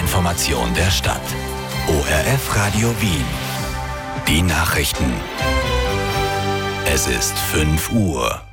Information der Stadt. ORF Radio Wien. Die Nachrichten. Es ist 5 Uhr.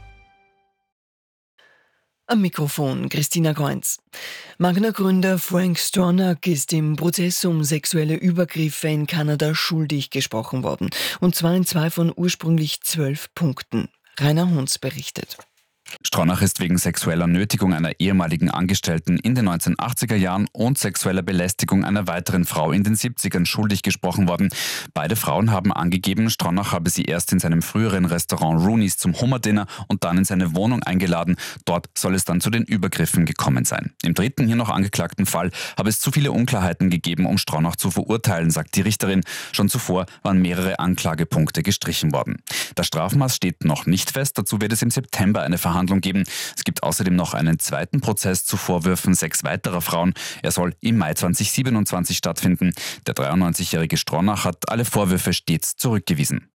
Am Mikrofon Christina Kreunz. Magna-Gründer Frank Stronach ist im Prozess um sexuelle Übergriffe in Kanada schuldig gesprochen worden. Und zwar in 2 von ursprünglich 12 Punkten. Rainer Hunz berichtet. Stronach ist wegen sexueller Nötigung einer ehemaligen Angestellten in den 1980er Jahren und sexueller Belästigung einer weiteren Frau in den 70ern schuldig gesprochen worden. Beide Frauen haben angegeben, Stronach habe sie erst in seinem früheren Restaurant Rooney's zum Hummerdinner und dann in seine Wohnung eingeladen. Dort soll es dann zu den Übergriffen gekommen sein. Im dritten hier noch angeklagten Fall habe es zu viele Unklarheiten gegeben, um Stronach zu verurteilen, sagt die Richterin. Schon zuvor waren mehrere Anklagepunkte gestrichen worden. Das Strafmaß steht noch nicht fest. Dazu wird es im September eine Verhandlung geben. Es gibt außerdem noch einen zweiten Prozess zu Vorwürfen 6 weiterer Frauen. Er soll im Mai 2027 stattfinden. Der 93-jährige Stronach hat alle Vorwürfe stets zurückgewiesen.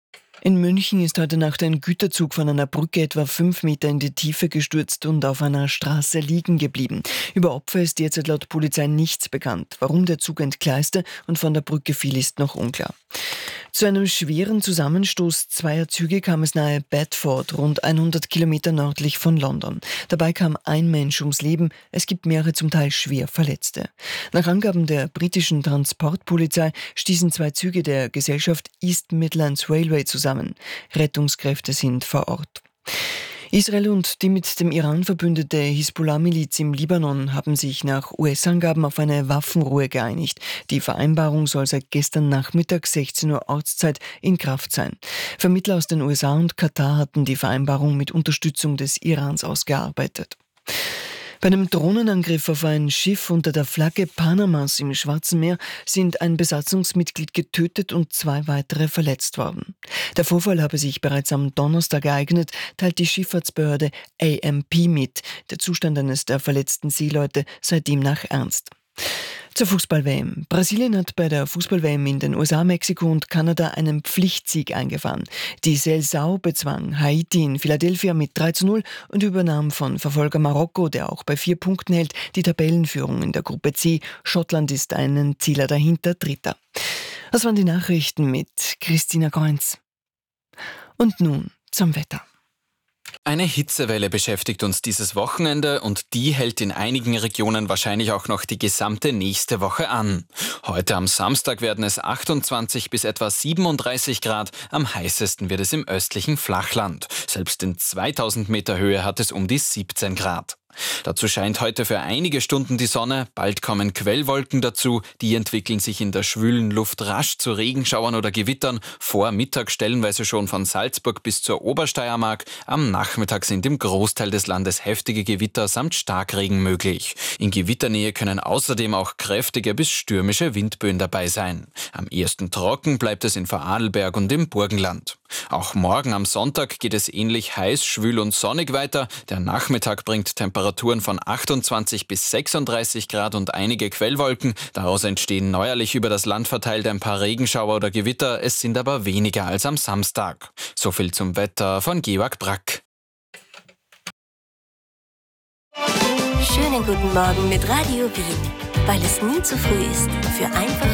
In München ist heute Nacht ein Güterzug von einer Brücke etwa 5 Meter in die Tiefe gestürzt und auf einer Straße liegen geblieben. Über Opfer ist derzeit laut Polizei nichts bekannt. Warum der Zug entgleiste und von der Brücke fiel, ist noch unklar. Zu einem schweren Zusammenstoß zweier Züge kam es nahe Bedford, rund 100 Kilometer nördlich von London. Dabei kam ein Mensch ums Leben, es gibt mehrere zum Teil schwer Verletzte. Nach Angaben der britischen Transportpolizei stießen 2 Züge der Gesellschaft East Midlands Railway zusammen. Rettungskräfte sind vor Ort. Israel und die mit dem Iran verbündete Hisbollah-Miliz im Libanon haben sich nach US-Angaben auf eine Waffenruhe geeinigt. Die Vereinbarung soll seit gestern Nachmittag 16 Uhr Ortszeit in Kraft sein. Vermittler aus den USA und Katar hatten die Vereinbarung mit Unterstützung des Irans ausgearbeitet. Bei einem Drohnenangriff auf ein Schiff unter der Flagge Panamas im Schwarzen Meer sind ein Besatzungsmitglied getötet und 2 weitere verletzt worden. Der Vorfall habe sich bereits am Donnerstag ereignet, teilt die Schifffahrtsbehörde AMP mit. Der Zustand eines der verletzten Seeleute sei demnach ernst. Zur Fußball-WM. Brasilien hat bei der Fußball-WM in den USA, Mexiko und Kanada einen Pflichtsieg eingefahren. Die Seleção bezwang Haiti in Philadelphia mit 3:0 und übernahm von Verfolger Marokko, der auch bei 4 Punkten hält, die Tabellenführung in der Gruppe C. Schottland ist einen Zieler dahinter, Dritter. Das waren die Nachrichten mit Christina Kreunz. Und nun zum Wetter. Eine Hitzewelle beschäftigt uns dieses Wochenende und die hält in einigen Regionen wahrscheinlich auch noch die gesamte nächste Woche an. Heute am Samstag werden es 28 bis etwa 37 Grad, am heißesten wird es im östlichen Flachland. Selbst in 2000 Meter Höhe hat es um die 17 Grad. Dazu scheint heute für einige Stunden die Sonne, bald kommen Quellwolken dazu, die entwickeln sich in der schwülen Luft rasch zu Regenschauern oder Gewittern, vor Mittag stellenweise schon von Salzburg bis zur Obersteiermark, am Nachmittag sind im Großteil des Landes heftige Gewitter samt Starkregen möglich. In Gewitternähe können außerdem auch kräftige bis stürmische Windböen dabei sein. Am ehesten trocken bleibt es in Vorarlberg und im Burgenland. Auch morgen am Sonntag geht es ähnlich heiß, schwül und sonnig weiter. Der Nachmittag bringt Temperaturen von 28 bis 36 Grad und einige Quellwolken. Daraus entstehen neuerlich über das Land verteilt ein paar Regenschauer oder Gewitter. Es sind aber weniger als am Samstag. So viel zum Wetter von Georg Brack. Schönen guten Morgen mit Radio Wien. Weil es nie zu früh ist für einfach